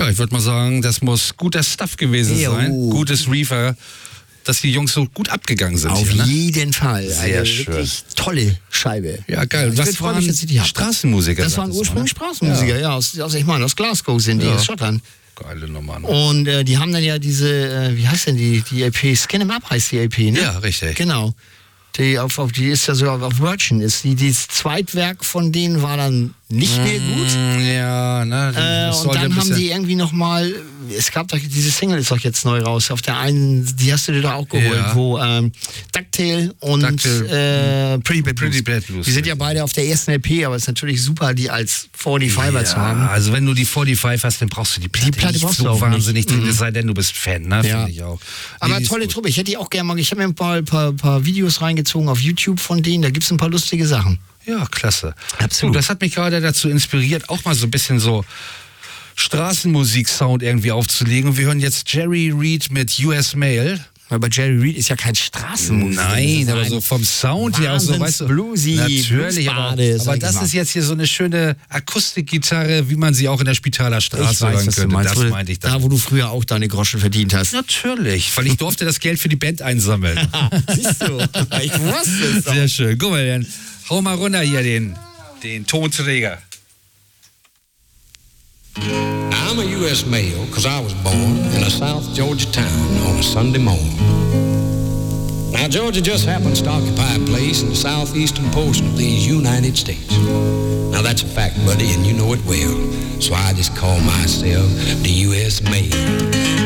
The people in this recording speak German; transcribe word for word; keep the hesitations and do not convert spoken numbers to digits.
Ja, ich würde mal sagen, das muss guter Stuff gewesen Jo. sein. Gutes Reefer, dass die Jungs so gut abgegangen sind. Auf hier, ne? jeden Fall. Sehr also schön. Wirklich tolle Scheibe. Ja, geil. Ich Was bin freuen, waren dass ich die hab. Straßenmusiker? Das waren sagtest du, ursprünglich ne? Straßenmusiker, ja, aus, aus, ich meine, aus Glasgow sind die, Ja. aus Schottland. Geile Nummer. Ne? Und äh, die haben dann ja diese, äh, wie heißt denn die, die L P? Skin 'em Up heißt die L P, ne? Ja, richtig. Genau. Die, auf, auf, die ist ja sogar auf Virgin. Ist die, das Zweitwerk von denen war dann nicht mehr gut. Mm, Ja, ne? Äh, das und sollte ein dann haben bisschen- die irgendwie nochmal, es gab doch, diese Single ist doch jetzt neu raus. Auf der einen, die hast du dir doch auch geholt, Ja. wo ähm, Ducktail und Ducktail. äh, Pretty Bad Blues. Pretty Bad Blues. Die sind ja beide auf der ersten L P, aber es ist natürlich super, die als forty-fiver zu haben. Ja, also wenn du die forty-five hast, dann brauchst du die Platte, Platte nicht brauchst so du auch wahnsinnig nicht. drin, es sei denn, du bist Fan, ne? Ja. Finde ich auch. Aber Nee, die ist tolle gut. Truppe. Ich hätte die auch gerne mal, ich habe mir ein paar, paar, paar Videos reingezogen auf YouTube von denen, da gibt es ein paar lustige Sachen. Ja, klasse. Absolut. Du, das hat mich gerade dazu inspiriert, auch mal so ein bisschen so Straßenmusik-Sound irgendwie aufzulegen. Und wir hören jetzt Jerry Reed mit U S Mail. Weil bei Jerry Reed ist ja kein Straßenmusiker. Nein, Das ist aber ein so vom Sound her auch so, weißt du. Bluesy, Natürlich, aber, Bluesbade, sag aber ich das mal. ist jetzt hier so eine schöne Akustikgitarre, wie man sie auch in der Spitaler Straße Ich weiß, hören was du könnte. meinst. Das wo- meinte ich da, dann. wo du früher auch deine Groschen verdient hast. Natürlich, weil ich durfte das Geld für die Band einsammeln. Siehst du? Ich wusste es doch. Sehr schön. Guck mal, dann hau mal runter hier den, den Tonträger. I'm a U S male because I was born in a South Georgia town on a Sunday morning. Now, Georgia just happens to occupy a place in the southeastern portion of these United States. Now, that's a fact, buddy, and you know it well. So I just call myself the U S male.